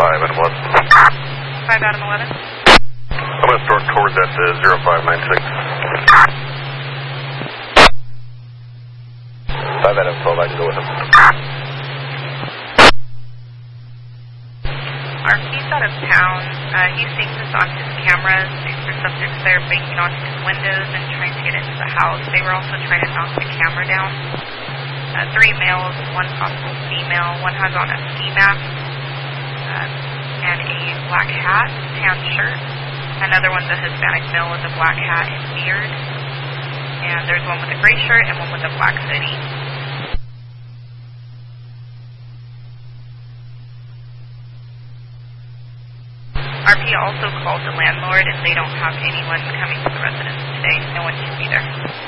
5 Adam 11. 5 Adam 11. I'm going to start towards that 0596. 5 Adam 12, I can go with him. He's out of town. He's seeing this on his cameras. These are subjects there banging on his windows and trying to get into the house. They were also trying to knock the camera down. 3 males, 1 possible female. One has on a ski mask and a black hat, tan shirt. Another one's a Hispanic male with a black hat and beard. And there's one with a gray shirt and one with a black hoodie. RP also called the landlord, and they don't have anyone coming to the residence today. No one can be there.